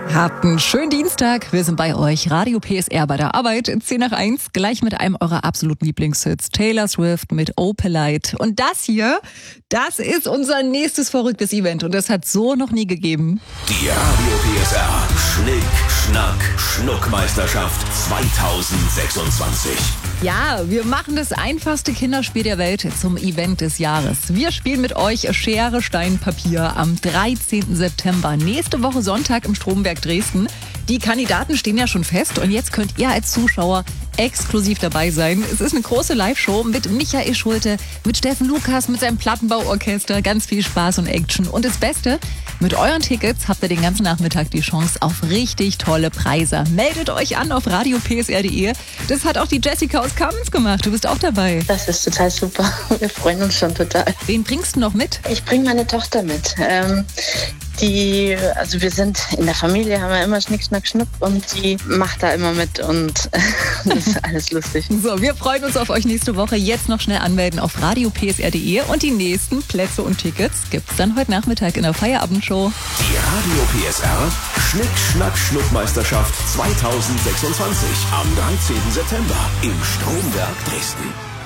Habt einen schönen Dienstag. Wir sind bei euch. Radio PSR bei der Arbeit. 10 nach 1. Gleich mit einem eurer absoluten Lieblingshits. Taylor Swift mit Oh Polite. Und das hier, das ist unser nächstes verrücktes Event. Und das hat so noch nie gegeben. Die Radio PSR Schnick, Schnack, Schnuckmeisterschaft 2026. Ja, wir machen das einfachste Kinderspiel der Welt zum Event des Jahres. Wir spielen mit euch Schere, Stein, Papier am 13. September. Nächste Woche Sonntag im Stromberg Dresden. Die Kandidaten stehen ja schon fest und jetzt könnt ihr als Zuschauer exklusiv dabei sein. Es ist eine große Live-Show mit Michael Schulte, mit Steffen Lukas, mit seinem Plattenbauorchester. Ganz viel Spaß und Action. Und das Beste, mit euren Tickets habt ihr den ganzen Nachmittag die Chance auf richtig tolle Preise. Meldet euch an auf radiopsr.de. Das hat auch die Jessica aus Kamenz gemacht. Du bist auch dabei. Das ist total super. Wir freuen uns schon total. Wen bringst du noch mit? Ich bringe meine Tochter mit. Wir sind in der Familie, haben wir immer Schnick, Schnack, Schnuck und die macht da immer mit und das ist alles lustig. So, wir freuen uns auf euch nächste Woche. Jetzt noch schnell anmelden auf radiopsr.de und die nächsten Plätze und Tickets gibt's dann heute Nachmittag in der Feierabendshow. Die Radio PSR Schnick, Schnack, Schnuckmeisterschaft 2026 am 13. September im Stromberg Dresden.